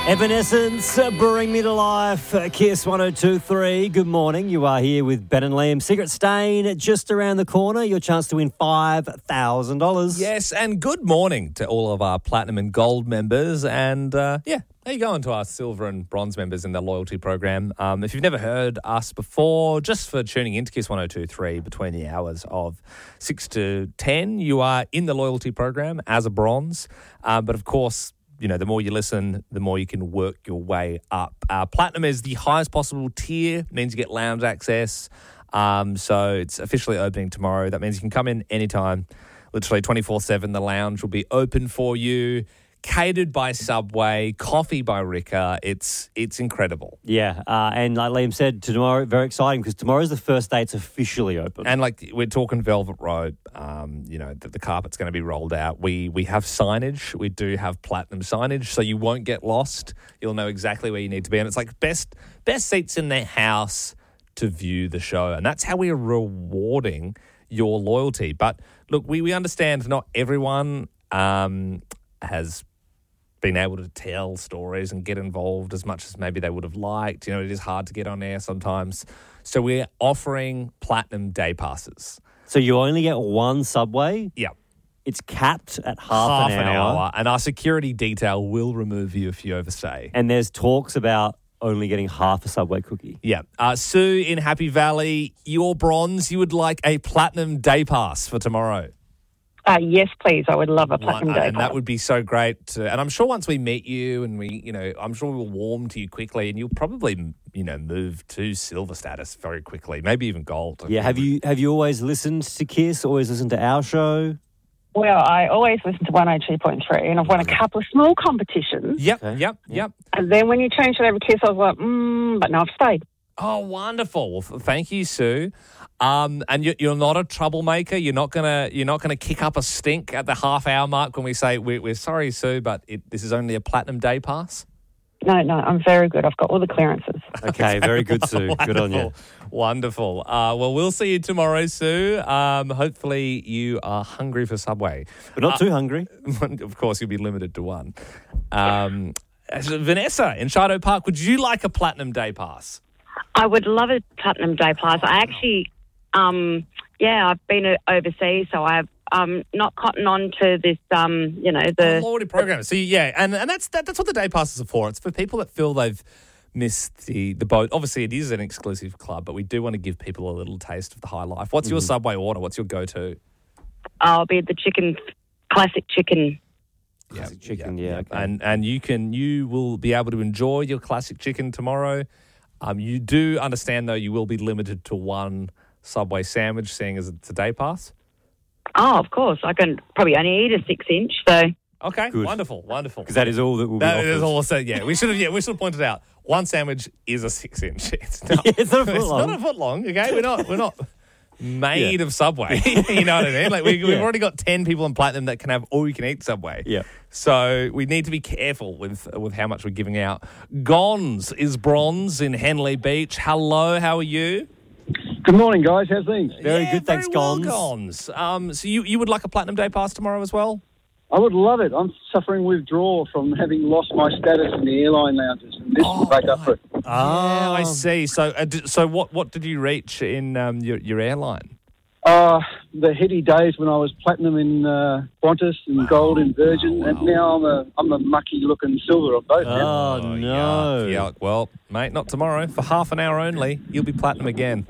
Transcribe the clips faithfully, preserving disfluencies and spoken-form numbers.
Evanescence, Bring Me to Life, Kiss one oh two point three. Good morning. You are here with Ben and Liam. Secret Stain just around the corner. Your chance to win five thousand dollars. Yes, and good morning to all of our Platinum and Gold members. And, uh, yeah, how you going to our Silver and Bronze members in the loyalty program? Um, if you've never heard us before, just for tuning into Kiss one oh two point three between the hours of six to ten, you are in the loyalty program as a Bronze. Uh, but, of course, you know, the more you listen, the more you can work your way up. Uh, Platinum is the highest possible tier, means you get lounge access. Um, so it's officially opening tomorrow. That means you can come in anytime, literally twenty-four seven. The lounge will be open for you, catered by Subway, coffee by Rika. It's it's incredible. Yeah, uh, and like Liam said, tomorrow, very exciting because tomorrow's the first day it's officially open. And like we're talking Velvet Road, um, you know, the, the carpet's going to be rolled out. We we have signage. We do have Platinum signage, so you won't get lost. You'll know exactly where you need to be. And it's like best best seats in their house to view the show. And that's how we're rewarding your loyalty. But look, we, we understand not everyone um, has been able to tell stories and get involved as much as maybe they would have liked. You know, it is hard to get on air sometimes. So we're offering Platinum day passes. So you only get one Subway. Yeah. It's capped at half, Half an, an hour. hour. And our security detail will remove you if you overstay. And there's talks about only getting half a Subway cookie. Yeah. Uh, Sue in Happy Valley, you're Bronze. You would like a Platinum day pass for tomorrow. Uh, yes, please. I would love a Platinum One, day and pass. that would be so great. To, and I'm sure once we meet you and we, you know, I'm sure we'll warm to you quickly and you'll probably, you know, move to silver status very quickly, maybe even gold. Yeah, have you have you always listened to Kiss, always listened to our show? Well, I always listen to one oh two point three and I've won a couple of small competitions. Yep, Okay. yep, yep. And then when you changed it over to Kiss, I was like, mm, but no, I've stayed. Oh, wonderful. Well, f- thank you, Sue. Um, and you, you're not a troublemaker. You're not gonna. You're not gonna kick up a stink at the half hour mark when we say we're, we're sorry, Sue, but it, this is only a Platinum day pass. No, no, I'm very good. I've got all the clearances. Okay, very good, Sue. Good on you. Wonderful. Wonderful. Uh, well, we'll see you tomorrow, Sue. Um, hopefully you are hungry for Subway. But not too hungry. Of course, you'll be limited to one. Um, Vanessa in Shadow Park, would you like a Platinum day pass? I would love a Platinum day pass. I actually, um, yeah, I've been uh, overseas, so I've um, not cotton on to this, um, you know, the... loyalty program. So, yeah, and, and that's that, that's what the day passes are for. It's for people that feel they've missed the, the boat. Obviously, it is an exclusive club, but we do want to give people a little taste of the high life. What's your Mm-hmm. Subway order? What's your go-to? I'll be the chicken, classic chicken. Classic chicken, yeah, okay. And and you can you will be able to enjoy your classic chicken tomorrow. Um, you do understand, though, you will be limited to one Subway sandwich, seeing as it's a day pass? Oh, of course. I can probably only eat a six-inch, so... Okay, Good. wonderful, wonderful. Because that is all that will be That offered. is also, yeah, we should have yeah, we should have pointed out, one sandwich is a six-inch. It's not, Yeah, it's not a foot it's long. not a foot long, okay? We're not, we're not made of Subway, you know what I mean? Like, we, we've Yeah. already got ten people in Platinum that can have all-you-can-eat Subway. Yeah. So we need to be careful with with how much we're giving out. Gons is Bronze in Henley Beach. Hello, how are you? Good morning, guys. How's things? Very Yeah, good, thanks, very well, Gons. Gons. Um, so you, you would like a Platinum Day Pass tomorrow as well? I would love it. I'm suffering withdrawal from having lost my status in the airline lounges, and this will make up for it. Yeah, Ah, I see. So, uh, d- so what, what did you reach in um, your, your airline? Uh, the heady days when I was platinum in uh, Qantas and gold in Virgin, and now I'm a I'm a mucky looking silver on both. now. Oh, no. Yuck, yuck. Well, mate, not tomorrow. For half an hour only, you'll be Platinum again.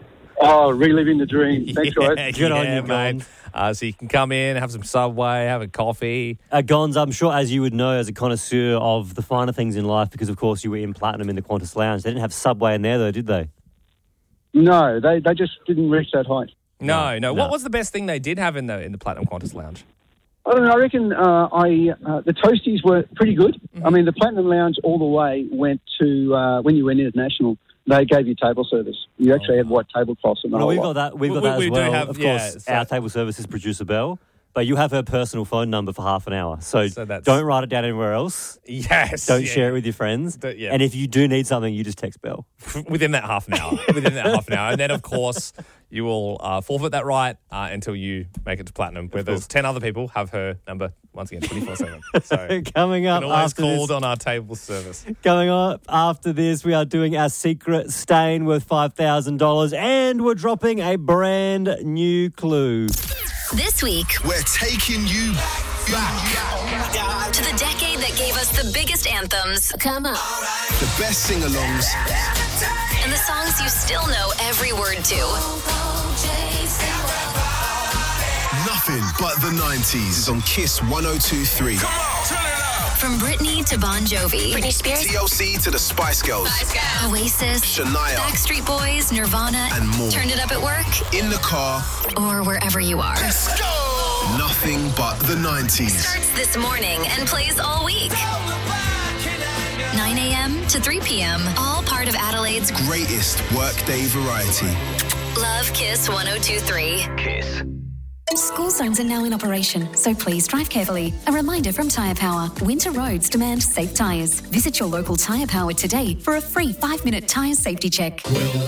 Oh, reliving the dream. Thanks, yeah, guys. Good on yeah, you, mate. Gons. Uh, so you can come in, have some Subway, have a coffee. Uh, Gons, I'm sure, as you would know, as a connoisseur of the finer things in life, because, of course, you were in Platinum in the Qantas Lounge. They didn't have Subway in there, though, did they? No, they they just didn't reach that height. No, no, No. What was the best thing they did have in the in the Platinum Qantas Lounge? I don't know. I reckon uh, I uh, the toasties were pretty good. Mm-hmm. I mean, the Platinum Lounge all the way went to uh, when you went international. They gave you table service. You actually had white tablecloths and the Well, whole we've lot. got that. We've got We- that we as do well. have- of yeah, course, so- our table service is producer Belle, but you have her personal phone number for half an hour. So, So that's- don't write it down anywhere else. Yes. Don't yeah. share it with your friends. Don't- yeah. And if you do need something, you just text Belle. Within that half an hour. Within that half an hour. And then, of course, you will uh, forfeit that right uh, until you make it to platinum, where there's ten other people have her number, once again, twenty-four seven. So coming up and always after called this, on our table service. Coming up after this, we are doing our secret stain worth five thousand dollars, and we're dropping a brand new clue. This week, We're taking you back. to the decade that gave us the biggest anthems. Come on. The best sing-alongs. And the songs you still know every word to. Nothing but the nineties is on Kiss one oh two three. From Britney to Bon Jovi. Britney Spears. T L C to the Spice Girls. Oasis. Shania. Backstreet Boys. Nirvana. And more. Turn it up at work. In the car. Or wherever you are. Let's go! Nothing but the nineties. Starts this morning and plays all week. nine a.m. to three p.m. All part of Adelaide's Greatest workday variety. Love Kiss one oh two three. Kiss. School zones are now in operation, so please drive carefully. A reminder from Tyre Power. Winter roads demand safe tyres. Visit your local Tyre Power today for a free five-minute tyre safety check.